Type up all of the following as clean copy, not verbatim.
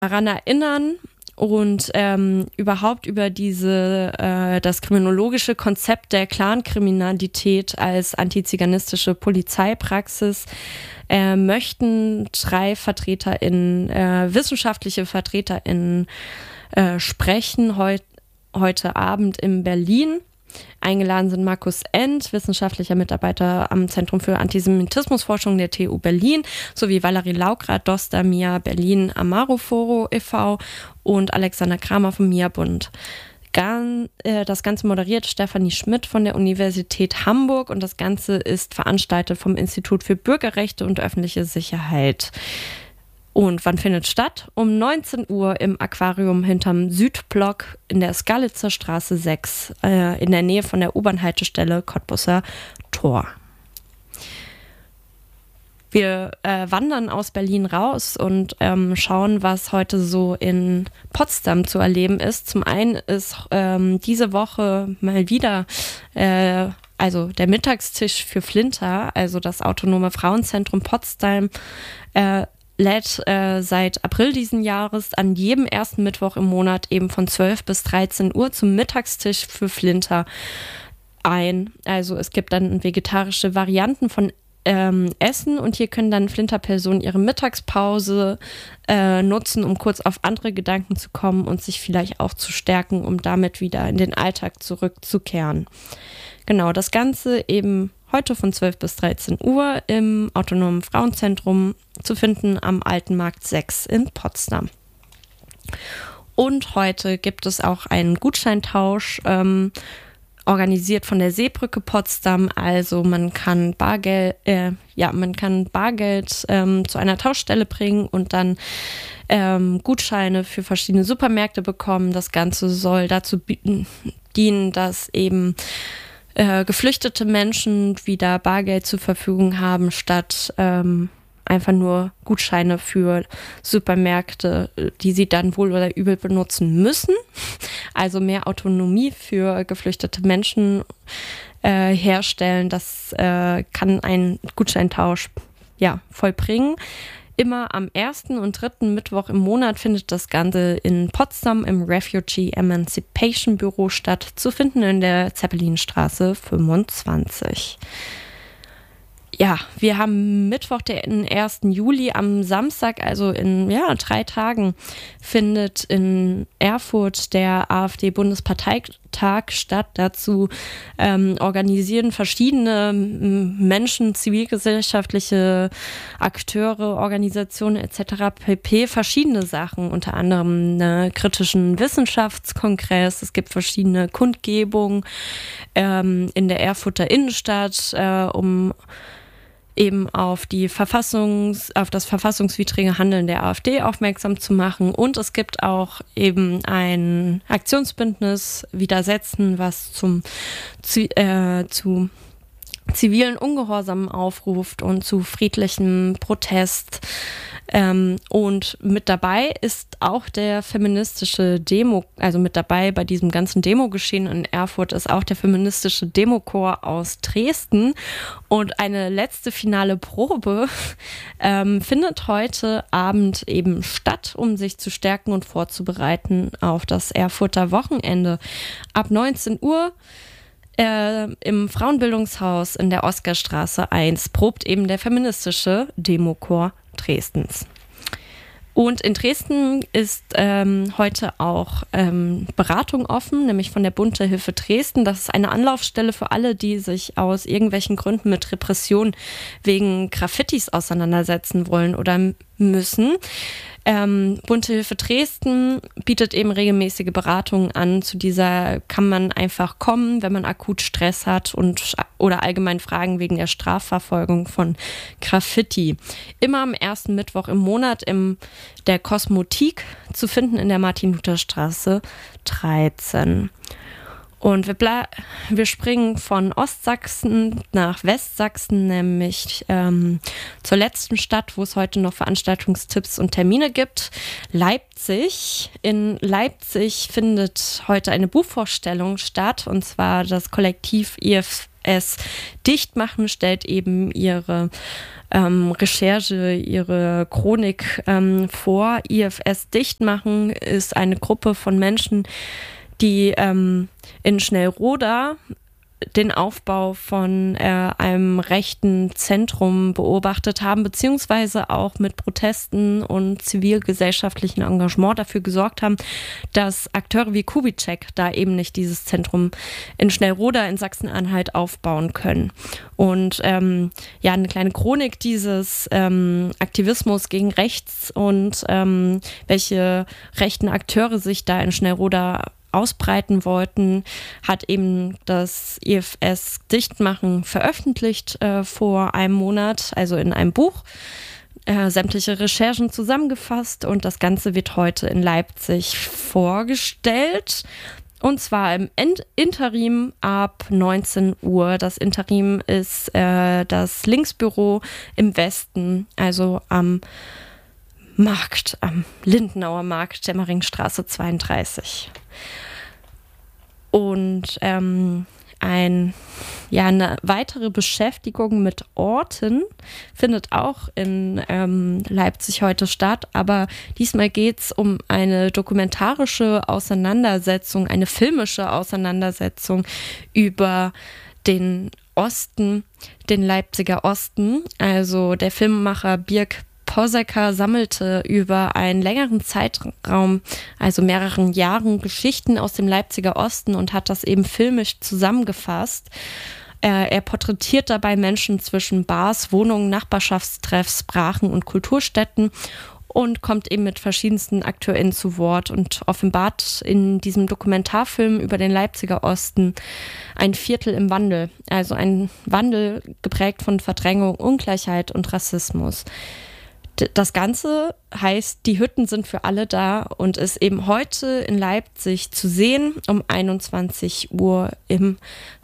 daran erinnern und überhaupt über das kriminologische Konzept der Clankriminalität als antiziganistische Polizeipraxis möchten 3 wissenschaftliche VertreterInnen sprechen heute Abend in Berlin. Eingeladen sind Markus End, wissenschaftlicher Mitarbeiter am Zentrum für Antisemitismusforschung der TU Berlin, sowie Valerie Laukrath, Doster MIA Berlin Amaro Foro e.V. und Alexander Kramer vom MIA-Bund. Das Ganze moderiert Stefanie Schmidt von der Universität Hamburg und das Ganze ist veranstaltet vom Institut für Bürgerrechte und öffentliche Sicherheit. Und wann findet statt? Um 19 Uhr im Aquarium hinterm Südblock in der Skalitzer Straße 6 in der Nähe von der U-Bahn-Haltestelle Cottbusser Tor. Wir wandern aus Berlin raus und schauen, was heute so in Potsdam zu erleben ist. Zum einen ist diese Woche mal wieder also der Mittagstisch für Flinter, also das Autonome Frauenzentrum Potsdam, lädt seit April diesen Jahres an jedem ersten Mittwoch im Monat eben von 12 bis 13 Uhr zum Mittagstisch für Flinter ein. Also es gibt dann vegetarische Varianten von Essen und hier können dann Flinterpersonen ihre Mittagspause nutzen, um kurz auf andere Gedanken zu kommen und sich vielleicht auch zu stärken, um damit wieder in den Alltag zurückzukehren. Genau, das Ganze eben heute von 12 bis 13 Uhr im Autonomen Frauenzentrum zu finden am Alten Markt 6 in Potsdam. Und heute gibt es auch einen Gutscheintausch, organisiert von der Seebrücke Potsdam. Also man kann Bargeld zu einer Tauschstelle bringen und dann Gutscheine für verschiedene Supermärkte bekommen. Das Ganze soll dazu dienen, dass eben geflüchtete Menschen wieder Bargeld zur Verfügung haben, statt einfach nur Gutscheine für Supermärkte, die sie dann wohl oder übel benutzen müssen. Also mehr Autonomie für geflüchtete Menschen herstellen. Das kann ein Gutscheintausch vollbringen. Immer am 1. und 3. Mittwoch im Monat findet das Ganze in Potsdam im Refugee Emancipation Büro statt, zu finden in der Zeppelinstraße 25. Ja, wir haben Mittwoch, den 1. Juli, am Samstag, also in 3 Tagen, findet in Erfurt der AfD-Bundesparteitag statt. Dazu organisieren verschiedene Menschen, zivilgesellschaftliche Akteure, Organisationen etc. pp. Verschiedene Sachen, unter anderem einen kritischen Wissenschaftskongress. Es gibt verschiedene Kundgebungen in der Erfurter Innenstadt, um eben auf das verfassungswidrige Handeln der AfD aufmerksam zu machen. Und es gibt auch eben ein Aktionsbündnis Widersetzen, was zu zivilen Ungehorsam aufruft und zu friedlichem Protest. Und mit dabei ist auch der feministische mit dabei bei diesem ganzen Demogeschehen in Erfurt ist auch der feministische Demochor aus Dresden. Und eine letzte finale Probe findet heute Abend eben statt, um sich zu stärken und vorzubereiten auf das Erfurter Wochenende. Ab 19 Uhr im Frauenbildungshaus in der Oskarstraße 1 probt eben der feministische Demochor Dresdens. Und in Dresden ist heute auch Beratung offen, nämlich von der Bunte Hilfe Dresden. Das ist eine Anlaufstelle für alle, die sich aus irgendwelchen Gründen mit Repression wegen Graffitis auseinandersetzen wollen oder müssen. Bunte Hilfe Dresden bietet eben regelmäßige Beratungen an. Zu dieser kann man einfach kommen, wenn man akut Stress hat oder allgemein Fragen wegen der Strafverfolgung von Graffiti. Immer am 1. Mittwoch im Monat in der Kosmotik zu finden in der Martin-Luther-Straße 13. Und wir springen von Ostsachsen nach Westsachsen, nämlich zur letzten Stadt, wo es heute noch Veranstaltungstipps und Termine gibt, Leipzig. In Leipzig findet heute eine Buchvorstellung statt, und zwar das Kollektiv IFS dicht machen, stellt eben ihre Recherche, ihre Chronik vor. IFS dicht machen ist eine Gruppe von Menschen, die in Schnellroda den Aufbau von einem rechten Zentrum beobachtet haben, beziehungsweise auch mit Protesten und zivilgesellschaftlichem Engagement dafür gesorgt haben, dass Akteure wie Kubitschek da eben nicht dieses Zentrum in Schnellroda in Sachsen-Anhalt aufbauen können. Und eine kleine Chronik dieses Aktivismus gegen rechts und welche rechten Akteure sich da in Schnellroda ausbreiten wollten, hat eben das IFS Dichtmachen veröffentlicht vor einem Monat, also in einem Buch, sämtliche Recherchen zusammengefasst, und das Ganze wird heute in Leipzig vorgestellt. Und zwar im Interim ab 19 Uhr. Das Interim ist das Linksbüro im Westen, also am Markt, am Lindenauer Markt, Demmeringstraße 32. Und eine weitere Beschäftigung mit Orten findet auch in Leipzig heute statt, aber diesmal geht es um eine dokumentarische Auseinandersetzung, eine filmische Auseinandersetzung über den Osten, den Leipziger Osten. Also der Filmemacher Birk Possecker sammelte über einen längeren Zeitraum, also mehreren Jahren, Geschichten aus dem Leipziger Osten und hat das eben filmisch zusammengefasst. Er porträtiert dabei Menschen zwischen Bars, Wohnungen, Nachbarschaftstreffs, Brachen und Kulturstätten und kommt eben mit verschiedensten AkteurInnen zu Wort und offenbart in diesem Dokumentarfilm über den Leipziger Osten ein Viertel im Wandel, also ein Wandel geprägt von Verdrängung, Ungleichheit und Rassismus. Das Ganze heißt, die Hütten sind für alle da und ist eben heute in Leipzig zu sehen um 21 Uhr im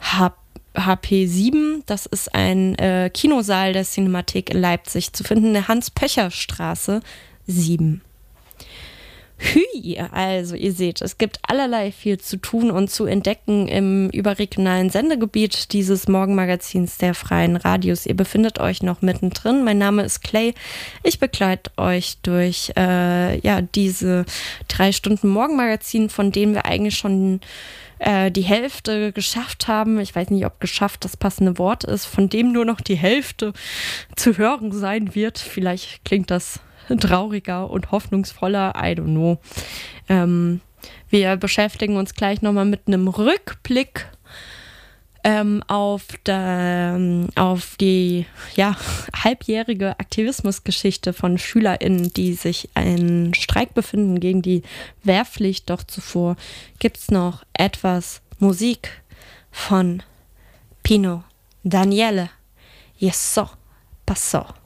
HP7. Das ist ein Kinosaal der Cinemathek in Leipzig, zu finden in der Hans-Pöcher-Straße 7. Hui, also ihr seht, es gibt allerlei viel zu tun und zu entdecken im überregionalen Sendegebiet dieses Morgenmagazins der Freien Radios. Ihr befindet euch noch mittendrin. Mein Name ist Clay. Ich begleite euch durch diese 3 Stunden Morgenmagazin, von denen wir eigentlich schon die Hälfte geschafft haben. Ich weiß nicht, ob geschafft das passende Wort ist, von dem nur noch die Hälfte zu hören sein wird. Vielleicht klingt das trauriger und hoffnungsvoller, I don't know. Wir beschäftigen uns gleich nochmal mit einem Rückblick auf die halbjährige Aktivismusgeschichte von SchülerInnen, die sich in Streik befinden gegen die Wehrpflicht. Doch zuvor gibt es noch etwas Musik von Pino Daniele. Yes, so, passo.